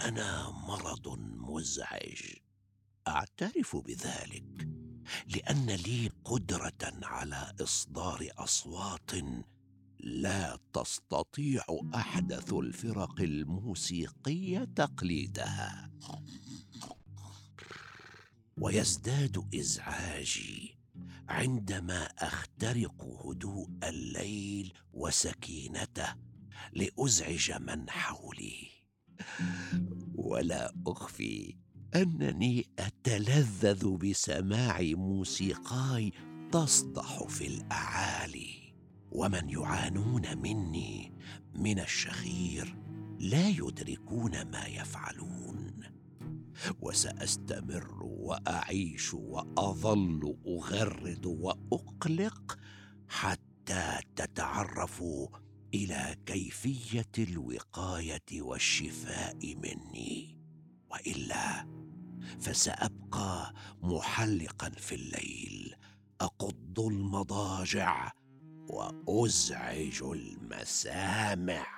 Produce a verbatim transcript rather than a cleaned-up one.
أنا مرض مزعج، أعترف بذلك، لأن لي قدرة على إصدار أصوات لا تستطيع أحدث الفرق الموسيقية تقليدها. ويزداد إزعاجي عندما أخترق هدوء الليل وسكينته لأزعج من حولي. ولا أخفي أنني أتلذذ بسماع موسيقاي تصدح في الأعالي، ومن يعانون مني من الشخير لا يدركون ما يفعلون. وسأستمر وأعيش وأظل أغرد وأقلق حتى تتعرفوا إلى كيفية الوقاية والشفاء مني، وإلا فسأبقى محلقا في الليل، أقض المضاجع وأزعج المسامع.